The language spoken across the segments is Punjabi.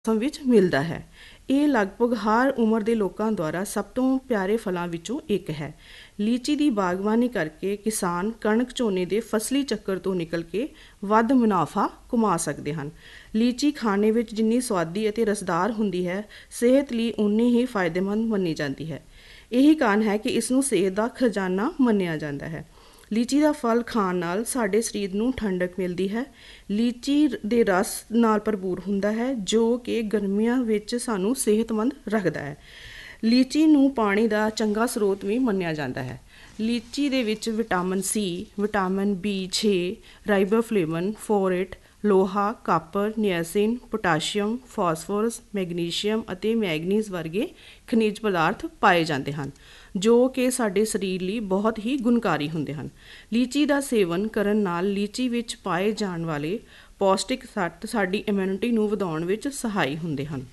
ਮੌਸਮ ਵਿੱਚ ਮਿਲਦਾ ਹੈ। ਇਹ ਲਗਭਗ ਹਰ ਉਮਰ ਦੇ ਲੋਕਾਂ ਦੁਆਰਾ ਸਭ ਤੋਂ ਪਿਆਰੇ ਫਲਾਂ ਵਿੱਚੋਂ ਇੱਕ ਹੈ। ਲੀਚੀ ਦੀ ਬਾਗਬਾਨੀ ਕਰਕੇ ਕਿਸਾਨ ਕਣਕ ਝੋਨੇ ਦੇ ਫਸਲੀ ਚੱਕਰ ਤੋਂ ਨਿਕਲ ਕੇ ਵੱਧ ਮੁਨਾਫਾ ਕਮਾ ਸਕਦੇ ਹਨ। ਲੀਚੀ ਖਾਣੇ ਵਿੱਚ ਜਿੰਨੀ ਸੁਆਦੀ ਅਤੇ ਰਸਦਾਰ ਹੁੰਦੀ ਹੈ, ਸਿਹਤ ਲਈ ਉਨੀ ਹੀ ਫਾਇਦੇਮੰਦ ਮੰਨੀ ਜਾਂਦੀ ਹੈ। ਇਹੀ ਕਾਰਨ ਹੈ ਕਿ ਇਸ ਨੂੰ ਸਿਹਤ ਦਾ ਖਜ਼ਾਨਾ ਮੰਨਿਆ ਜਾਂਦਾ ਹੈ। ਲੀਚੀ ਦਾ ਫਲ ਖਾਣ ਨਾਲ ਸਾਡੇ ਸਰੀਰ ਨੂੰ ਠੰਡਕ ਮਿਲਦੀ ਹੈ। ਲੀਚੀ ਦੇ ਰਸ ਨਾਲ ਭਰਪੂਰ ਹੁੰਦਾ ਹੈ, ਜੋ ਕਿ ਗਰਮੀਆਂ ਵਿੱਚ ਸਾਨੂੰ ਸਿਹਤਮੰਦ ਰੱਖਦਾ ਹੈ। ਲੀਚੀ ਨੂੰ ਪਾਣੀ ਦਾ ਚੰਗਾ ਸਰੋਤ ਵੀ ਮੰਨਿਆ ਜਾਂਦਾ ਹੈ। ਲੀਚੀ ਦੇ ਵਿੱਚ ਵਿਟਾਮਿਨ ਸੀ, ਵਿਟਾਮਿਨ B6, ਰਾਈਬੋਫਲੇਵਨ, ਫੋਰੇਟ, ਲੋਹਾ, ਕਾਪਰ, ਨਿਆਸਿਨ, ਪੋਟਾਸ਼ੀਅਮ, ਫਾਸਫੋਰਸ, ਮੈਗਨੀਸ਼ੀਅਮ ਅਤੇ ਮੈਂਗਨੀਜ਼ ਵਰਗੇ ਖਣਿਜ ਪਦਾਰਥ ਪਾਏ ਜਾਂਦੇ ਹਨ, ਜੋ ਕਿ ਸਾਡੇ ਸਰੀਰ ਲਈ ਬਹੁਤ ਹੀ ਗੁਣਕਾਰੀ ਹੁੰਦੇ ਹਨ। ਲੀਚੀ ਦਾ ਸੇਵਨ ਕਰਨ ਨਾਲ ਲੀਚੀ ਵਿੱਚ ਪਾਏ ਜਾਣ ਵਾਲੇ ਪੌਸ਼ਟਿਕ ਤੱਤ ਸਾਡੀ ਇਮਿਊਨਿਟੀ ਨੂੰ ਵਧਾਉਣ ਵਿੱਚ ਸਹਾਈ ਹੁੰਦੇ ਹਨ।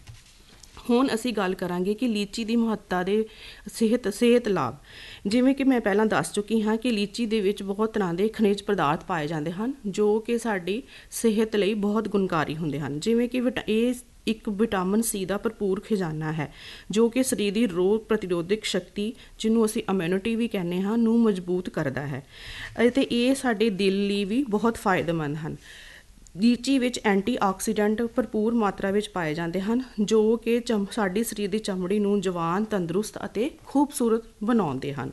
ਹੁਣ ਅਸੀਂ ਗੱਲ ਕਰਾਂਗੇ ਕਿ ਲੀਚੀ ਦੀ ਮਹੱਤਤਾ ਦੇ ਸਿਹਤ ਲਾਭ। ਜਿਵੇਂ ਕਿ ਮੈਂ ਪਹਿਲਾਂ ਦੱਸ ਚੁੱਕੀ ਹਾਂ ਕਿ ਲੀਚੀ ਦੇ ਵਿੱਚ ਬਹੁਤ ਤਰ੍ਹਾਂ ਦੇ ਖਣਿਜ ਪਦਾਰਥ ਪਾਏ ਜਾਂਦੇ ਹਨ, ਜੋ ਕਿ ਸਾਡੀ ਸਿਹਤ ਲਈ ਬਹੁਤ ਗੁਣਕਾਰੀ ਹੁੰਦੇ ਹਨ। ਜਿਵੇਂ ਕਿ ਇਹ ਇੱਕ ਵਿਟਾਮਿਨ ਸੀ ਦਾ ਭਰਪੂਰ ਖਜ਼ਾਨਾ ਹੈ, ਜੋ ਕਿ ਸਰੀਰ ਦੀ ਰੋਗ ਪ੍ਰਤੀਰੋਧਕ ਸ਼ਕਤੀ, ਜਿਹਨੂੰ ਅਸੀਂ ਇਮਿਊਨਿਟੀ ਵੀ ਕਹਿੰਦੇ ਹਾਂ, ਨੂੰ ਮਜ਼ਬੂਤ ਕਰਦਾ ਹੈ ਅਤੇ ਇਹ ਸਾਡੇ ਦਿਲ ਲਈ ਵੀ ਬਹੁਤ ਫਾਇਦੇਮੰਦ ਹਨ। ਲੀਚੀ ਵਿੱਚ ਐਂਟੀਆਕਸੀਡੈਂਟ ਭਰਪੂਰ ਮਾਤਰਾ ਵਿੱਚ ਪਾਏ ਜਾਂਦੇ ਹਨ, ਜੋ ਕਿ ਸਾਡੀ ਸਰੀਰ ਦੀ ਚਮੜੀ ਨੂੰ ਜਵਾਨ, ਤੰਦਰੁਸਤ ਅਤੇ ਖੂਬਸੂਰਤ ਬਣਾਉਂਦੇ ਹਨ।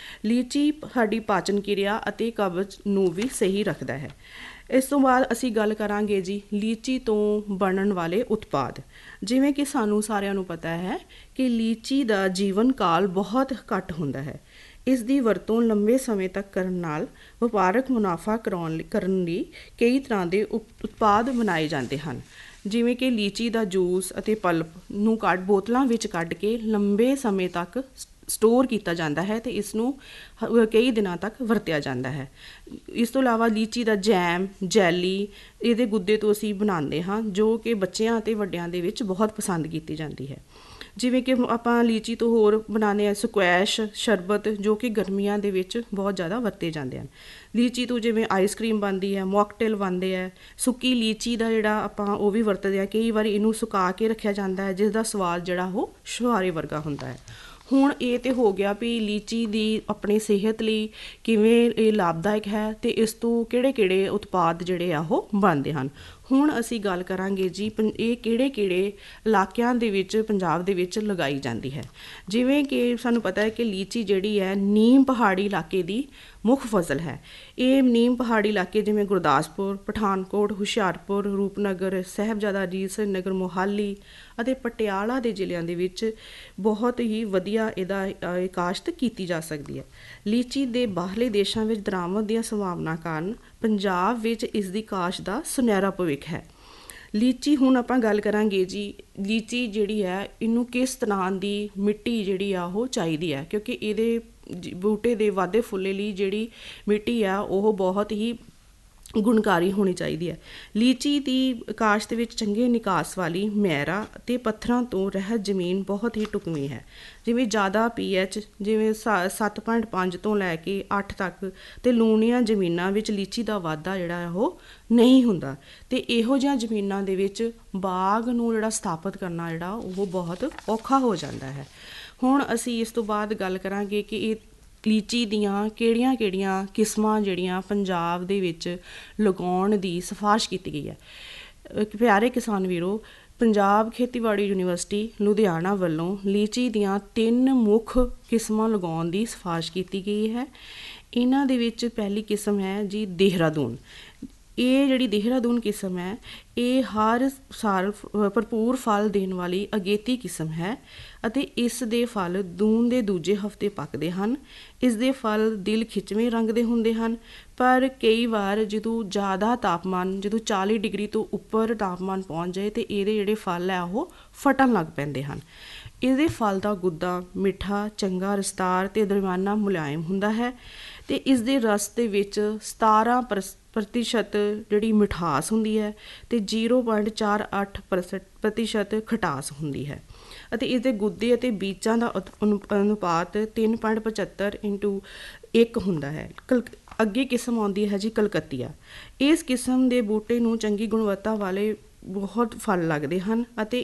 ਲੀਚੀ ਸਾਡੀ ਪਾਚਨ ਕਿਰਿਆ ਅਤੇ ਕਬਜ਼ ਨੂੰ ਵੀ ਸਹੀ ਰੱਖਦਾ ਹੈ। ਇਸ ਤੋਂ ਬਾਅਦ ਅਸੀਂ ਗੱਲ ਕਰਾਂਗੇ ਜੀ ਲੀਚੀ ਤੋਂ ਬਣਨ ਵਾਲੇ ਉਤਪਾਦ। ਜਿਵੇਂ ਕਿ ਸਾਨੂੰ ਸਾਰਿਆਂ ਨੂੰ ਪਤਾ ਹੈ ਕਿ ਲੀਚੀ ਦਾ ਜੀਵਨ ਕਾਲ ਬਹੁਤ ਘੱਟ ਹੁੰਦਾ ਹੈ। ਇਸ ਦੀ ਵਰਤੋਂ ਲੰਬੇ ਸਮੇਂ ਤੱਕ ਕਰਨ ਨਾਲ ਵਪਾਰਕ ਮੁਨਾਫਾ ਕਰਨ ਲਈ ਕਈ ਤਰ੍ਹਾਂ ਦੇ ਉਤਪਾਦ ਬਣਾਏ ਜਾਂਦੇ ਹਨ। ਜਿਵੇਂ ਕਿ ਲੀਚੀ ਦਾ ਜੂਸ ਅਤੇ ਪਲਪ ਨੂੰ ਬੋਤਲਾਂ ਵਿੱਚ ਕੱਢ ਕੇ ਲੰਬੇ ਸਮੇਂ ਤੱਕ ਸਟੋਰ ਕੀਤਾ ਜਾਂਦਾ ਹੈ ਅਤੇ ਇਸ ਨੂੰ ਕਈ ਦਿਨਾਂ ਤੱਕ ਵਰਤਿਆ ਜਾਂਦਾ ਹੈ। ਇਸ ਤੋਂ ਇਲਾਵਾ ਲੀਚੀ ਦਾ ਜੈਮ, ਜੈਲੀ ਇਹਦੇ ਗੁੱਦੇ ਤੋਂ ਅਸੀਂ ਬਣਾਉਂਦੇ ਹਾਂ, ਜੋ ਕਿ ਬੱਚਿਆਂ ਅਤੇ ਵੱਡਿਆਂ ਦੇ ਵਿੱਚ ਬਹੁਤ ਪਸੰਦ ਕੀਤੀ ਜਾਂਦੀ ਹੈ। ਜਿਵੇਂ ਕਿ ਆਪਾਂ ਲੀਚੀ ਤੋਂ ਹੋਰ ਬਣਾਉਂਦੇ ਹਾਂ ਸਕੁਐਸ਼, ਸ਼ਰਬਤ, ਜੋ ਕਿ ਗਰਮੀਆਂ ਦੇ ਵਿੱਚ ਬਹੁਤ ਜ਼ਿਆਦਾ ਵਰਤੇ ਜਾਂਦੇ ਹਨ। ਲੀਚੀ ਤੋਂ ਜਿਵੇਂ ਆਈਸਕ੍ਰੀਮ ਬਣਦੀ ਹੈ, ਮੌਕਟੇਲ ਬਣਦੇ ਹੈ। ਸੁੱਕੀ ਲੀਚੀ ਦਾ ਜਿਹੜਾ ਆਪਾਂ ਉਹ ਵੀ ਵਰਤਦੇ ਹਾਂ। ਕਈ ਵਾਰੀ ਇਹਨੂੰ ਸੁਕਾ ਕੇ ਰੱਖਿਆ ਜਾਂਦਾ ਹੈ, ਜਿਸ ਦਾ ਸਵਾਦ ਜਿਹੜਾ ਉਹ ਛੁਹਾਰੇ ਵਰਗਾ ਹੁੰਦਾ ਹੈ। ਹੁਣ ਇਹ ਤਾਂ ਹੋ ਗਿਆ ਵੀ ਲੀਚੀ ਦੀ ਆਪਣੀ ਸਿਹਤ ਲਈ ਕਿਵੇਂ ਇਹ ਲਾਭਦਾਇਕ ਹੈ ਅਤੇ ਇਸ ਤੋਂ ਕਿਹੜੇ ਉਤਪਾਦ ਜਿਹੜੇ ਆ ਉਹ ਬਣਦੇ ਹਨ। ਹੁਣ ਅਸੀਂ ਗੱਲ ਕਰਾਂਗੇ ਜੀ ਇਹ ਕਿਹੜੇ ਇਲਾਕਿਆਂ ਦੇ ਵਿੱਚ ਪੰਜਾਬ ਦੇ ਵਿੱਚ ਲਗਾਈ ਜਾਂਦੀ ਹੈ। ਜਿਵੇਂ ਕਿ ਸਾਨੂੰ ਪਤਾ ਹੈ ਕਿ ਲੀਚੀ ਜਿਹੜੀ ਹੈ ਨੀਮ ਪਹਾੜੀ ਇਲਾਕੇ ਦੀ ਮੁੱਖ ਫਸਲ ਹੈ। ਇਹ ਨੀਮ ਪਹਾੜੀ ਇਲਾਕੇ ਜਿਵੇਂ ਗੁਰਦਾਸਪੁਰ, ਪਠਾਨਕੋਟ, ਹੁਸ਼ਿਆਰਪੁਰ, ਰੂਪਨਗਰ, ਸਾਹਿਬਜ਼ਾਦਾ ਅਜੀਤ ਸਿੰਘ ਨਗਰ, ਮੋਹਾਲੀ ਅਤੇ ਪਟਿਆਲਾ ਦੇ ਜ਼ਿਲ੍ਹਿਆਂ ਦੇ ਵਿੱਚ ਬਹੁਤ ਹੀ ਵਧੀਆ ਇਹਦਾ ਕਾਸ਼ਤ ਕੀਤੀ ਜਾ ਸਕਦੀ ਹੈ। ਲੀਚੀ ਦੇ ਬਾਹਰਲੇ ਦੇਸ਼ਾਂ ਵਿੱਚ ਦਰਾਮਦ ਦੀਆਂ ਸੰਭਾਵਨਾ ਕਾਰਨ ਪੰਜਾਬ ਵਿੱਚ ਇਸ ਦੀ ਕਾਸ਼ਤ ਦਾ ਸੁਨਹਿਰਾ ਭਵਿੱਖ ਹੈ। ਲੀਚੀ ਹੁਣ ਆਪਾਂ ਗੱਲ ਕਰਾਂਗੇ ਜੀ ਲੀਚੀ ਜਿਹੜੀ ਹੈ ਇਹਨੂੰ ਕਿਸ ਤਰ੍ਹਾਂ ਦੀ ਮਿੱਟੀ ਜਿਹੜੀ ਆ ਉਹ ਚਾਹੀਦੀ ਹੈ, ਕਿਉਂਕਿ ਇਹਦੇ ਬੂਟੇ ਦੇ ਵਾਧੇ ਫੁੱਲੇ ਲਈ ਜਿਹੜੀ ਮਿੱਟੀ ਆ ਉਹ ਬਹੁਤ ਹੀ ਗੁਣਕਾਰੀ ਹੋਣੀ ਚਾਹੀਦੀ ਹੈ। ਲੀਚੀ ਦੀ ਕਾਸ਼ਤ ਵਿੱਚ ਚੰਗੇ ਨਿਕਾਸ ਵਾਲੀ ਮੈਰਾ ਅਤੇ ਪੱਥਰਾਂ ਤੋਂ ਰਹਿਤ ਜ਼ਮੀਨ ਬਹੁਤ ਹੀ ਢੁਕਵੀਂ ਹੈ। ਜਿਵੇਂ ਜ਼ਿਆਦਾ pH ਜਿਵੇਂ 7.5 ਤੋਂ ਲੈ ਕੇ 8 ਤੱਕ ਅਤੇ ਲੂਣੀਆਂ ਜ਼ਮੀਨਾਂ ਵਿੱਚ ਲੀਚੀ ਦਾ ਵਾਧਾ ਜਿਹੜਾ ਉਹ ਨਹੀਂ ਹੁੰਦਾ ਅਤੇ ਇਹੋ ਜਿਹੀਆਂ ਜ਼ਮੀਨਾਂ ਦੇ ਵਿੱਚ ਬਾਗ ਨੂੰ ਜਿਹੜਾ ਸਥਾਪਿਤ ਕਰਨਾ ਜਿਹੜਾ ਉਹ ਬਹੁਤ ਔਖਾ ਹੋ ਜਾਂਦਾ ਹੈ। ਹੁਣ ਅਸੀਂ ਇਸ ਤੋਂ ਬਾਅਦ ਗੱਲ ਕਰਾਂਗੇ ਕਿ ਇਹ ਲੀਚੀ ਦੀਆਂ ਕਿਹੜੀਆਂ ਕਿਸਮਾਂ ਜਿਹੜੀਆਂ ਪੰਜਾਬ ਦੇ ਵਿੱਚ ਲਗਾਉਣ ਦੀ ਸਿਫਾਰਿਸ਼ ਕੀਤੀ ਗਈ ਹੈ। ਪਿਆਰੇ ਕਿਸਾਨ ਵੀਰੋ, ਪੰਜਾਬ ਖੇਤੀਬਾੜੀ ਯੂਨੀਵਰਸਿਟੀ ਲੁਧਿਆਣਾ ਵੱਲੋਂ ਲੀਚੀ ਦੀਆਂ 3 ਮੁੱਖ ਕਿਸਮਾਂ ਲਗਾਉਣ ਦੀ ਸਿਫਾਰਿਸ਼ ਕੀਤੀ ਗਈ ਹੈ। ਇਹਨਾਂ ਦੇ ਵਿੱਚ ਪਹਿਲੀ ਕਿਸਮ ਹੈ ਜੀ ਦੇਹਰਾਦੂਨ। ਇਹ ਜਿਹੜੀ ਦੇਹਰਾਦੂਨ ਕਿਸਮ ਹੈ ਇਹ ਹਰ ਸਾਲ ਭਰਪੂਰ ਫਲ ਦੇਣ ਵਾਲੀ ਅਗੇਤੀ ਕਿਸਮ ਹੈ ਅਤੇ ਇਸ ਦੇ ਫਲ ਜੂਨ ਦੇ ਦੂਜੇ ਹਫ਼ਤੇ ਪੱਕਦੇ ਹਨ। ਇਸ ਦੇ ਫਲ ਦਿਲ ਖਿੱਚਵੇਂ ਰੰਗ ਦੇ ਹੁੰਦੇ ਹਨ, ਪਰ ਕਈ ਵਾਰ ਜਦੋਂ ਜ਼ਿਆਦਾ ਤਾਪਮਾਨ 40 ਡਿਗਰੀ ਤੋਂ ਉੱਪਰ ਤਾਪਮਾਨ ਪਹੁੰਚ ਜਾਏ ਅਤੇ ਇਹਦੇ ਜਿਹੜੇ ਫਲ ਹੈ ਉਹ ਫਟਣ ਲੱਗ ਪੈਂਦੇ ਹਨ। ਇਹਦੇ ਫਲ ਦਾ ਗੁੱਦਾ ਮਿੱਠਾ, ਚੰਗਾ ਰਸਦਾਰ ਅਤੇ ਦਰਮਿਆਨਾ ਮੁਲਾਇਮ ਹੁੰਦਾ ਹੈ ਅਤੇ ਇਸ ਦੇ ਰਸ ਦੇ ਵਿੱਚ 17% ਜਿਹੜੀ ਮਿਠਾਸ ਹੁੰਦੀ ਹੈ ਅਤੇ 0.48% ਖਟਾਸ ਹੁੰਦੀ ਹੈ ਅਤੇ ਇਸਦੇ ਗੁੱਦੇ ਅਤੇ ਬੀਜਾਂ ਦਾ ਅਨੁਪਾਤ 3.75:1 ਹੁੰਦਾ ਹੈ। ਅੱਗੇ ਕਿਸਮ ਆਉਂਦੀ ਹੈ ਜੀ ਕਲਕੱਤੀਆ। ਇਸ ਕਿਸਮ ਦੇ ਬੂਟੇ ਨੂੰ ਚੰਗੀ ਗੁਣਵੱਤਾ ਵਾਲੇ ਬਹੁਤ ਫਲ ਲੱਗਦੇ ਹਨ ਅਤੇ